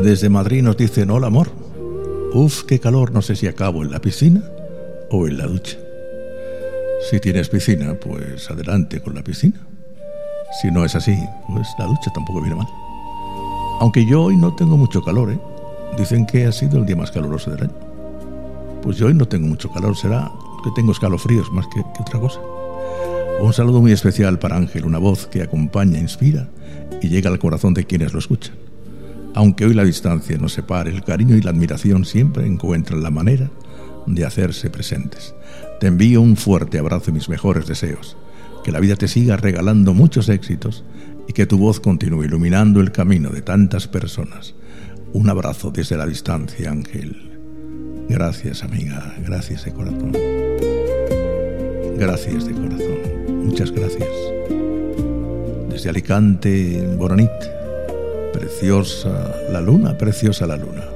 Desde Madrid nos dicen: hola amor, uf, qué calor, no sé si acabo en la piscina o en la ducha. Si tienes piscina, pues adelante con la piscina. Si no es así, pues la ducha tampoco viene mal. Aunque yo hoy no tengo mucho calor, ¿eh? Dicen que ha sido el día más caluroso del año. Pues yo hoy no tengo mucho calor, será que tengo escalofríos más que otra cosa. Un saludo muy especial para Ángel, una voz que acompaña, inspira y llega al corazón de quienes lo escuchan. Aunque hoy la distancia nos separe, el cariño y la admiración siempre encuentran la manera de hacerse presentes. Te envío un fuerte abrazo y mis mejores deseos. Que la vida te siga regalando muchos éxitos y que tu voz continúe iluminando el camino de tantas personas. Un abrazo desde la distancia, Ángel. Gracias, amiga. Gracias de corazón. Gracias de corazón. Muchas gracias. Desde Alicante, Boronit. Preciosa la luna, preciosa la luna.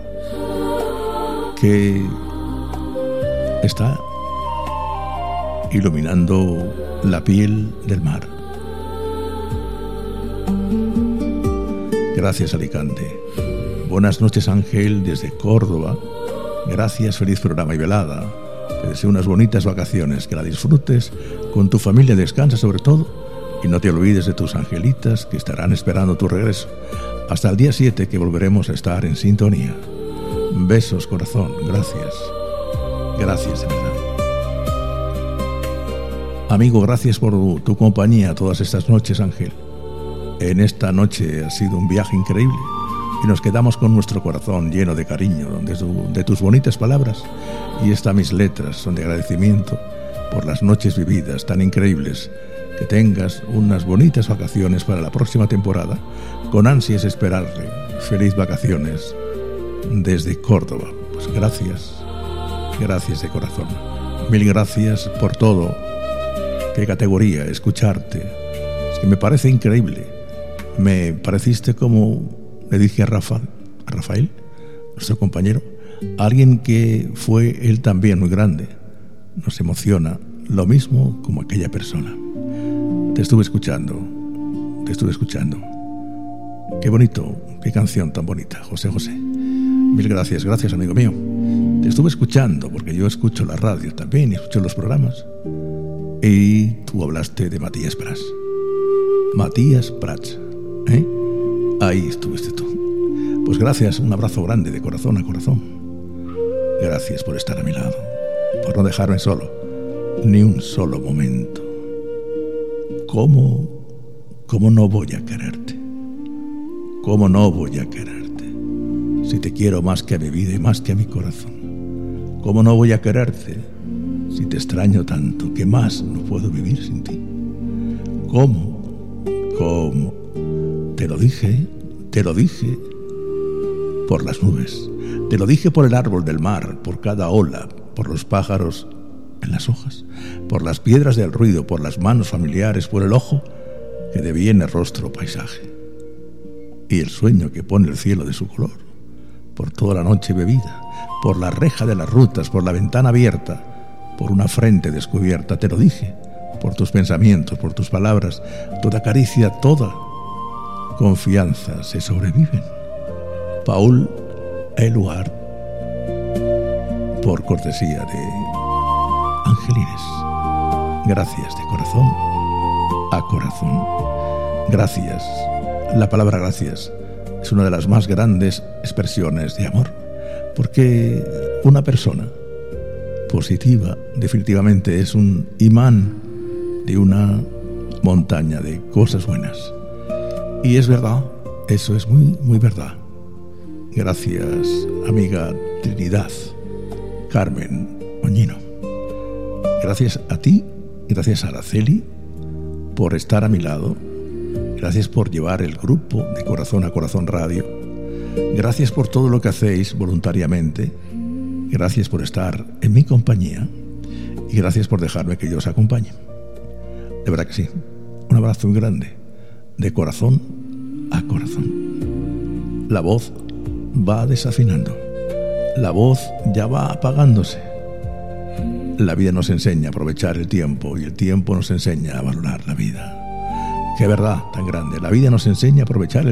Que está iluminando la piel del mar. Gracias, Alicante. Buenas noches, Ángel, desde Córdoba. Gracias, feliz programa y velada. Te deseo unas bonitas vacaciones, que la disfrutes con tu familia, descansa sobre todo y no te olvides de tus angelitas que estarán esperando tu regreso. Hasta el día 7, que volveremos a estar en sintonía. Besos, corazón, gracias. Gracias, de verdad. Amigo, gracias por tu compañía todas estas noches, Ángel. En esta noche ha sido un viaje increíble y nos quedamos con nuestro corazón lleno de cariño de tus bonitas palabras, y estas mis letras son de agradecimiento por las noches vividas tan increíbles. Que tengas unas bonitas vacaciones para la próxima temporada. Con ansias esperarle. Feliz vacaciones desde Córdoba. Pues gracias. Gracias de corazón. Mil gracias por todo. Qué categoría escucharte. Es que me parece increíble. Me pareciste, como le dije a Rafael, nuestro compañero, alguien que fue él también muy grande. Nos emociona lo mismo como aquella persona. Te estuve escuchando. Qué bonito, qué canción tan bonita, José José. Mil gracias, gracias, amigo mío. Te estuve escuchando porque yo escucho la radio también y escucho los programas. Y tú hablaste de Matías Prats. Matías Prats, ¿eh? Ahí estuviste tú. Pues gracias, un abrazo grande de corazón a corazón. Gracias por estar a mi lado, por no dejarme solo, ni un solo momento. ¿Cómo no voy a quererte? ¿Cómo no voy a quererte? Si te quiero más que a mi vida y más que a mi corazón. ¿Cómo no voy a quererte? Si te extraño tanto que más no puedo vivir sin ti. ¿Cómo? Te lo dije por las nubes. Te lo dije por el árbol del mar, por cada ola, por los pájaros en las hojas, por las piedras del ruido, por las manos familiares, por el ojo que deviene rostro o paisaje, y el sueño que pone el cielo de su color, por toda la noche bebida, por la reja de las rutas, por la ventana abierta, por una frente descubierta. Te lo dije, por tus pensamientos, por tus palabras, toda caricia, toda confianza se sobreviven. Paul Eluard, por cortesía de Angelines. Gracias de corazón a corazón. Gracias. La palabra gracias es una de las más grandes expresiones de amor, porque una persona positiva definitivamente es un imán de una montaña de cosas buenas. Y es verdad, eso es muy, muy verdad. Gracias, amiga Trinidad Carmen Oñino. Gracias a ti, gracias a Araceli por estar a mi lado. Gracias por llevar el grupo de Corazón a Corazón Radio. Gracias por todo lo que hacéis voluntariamente. Gracias por estar en mi compañía. Y gracias por dejarme que yo os acompañe. De verdad que sí. Un abrazo muy grande. De corazón a corazón. La voz va desafinando. La voz ya va apagándose. La vida nos enseña a aprovechar el tiempo y el tiempo nos enseña a valorar la vida. Qué verdad tan grande. La vida nos enseña a aprovechar el